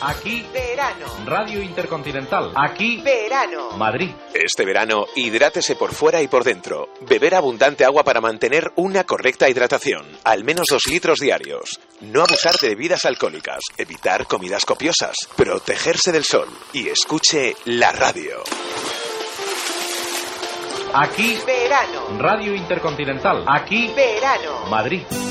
Aquí verano. Radio Intercontinental. Aquí Verano. Madrid. Este verano, hidrátese por fuera y por dentro. Beber abundante agua para mantener una correcta hidratación. Al menos 2 litros diarios. No abusar de bebidas alcohólicas. Evitar comidas copiosas. Protegerse del sol. Y escuche la radio. Aquí Verano. Radio Intercontinental. Aquí Verano. Madrid.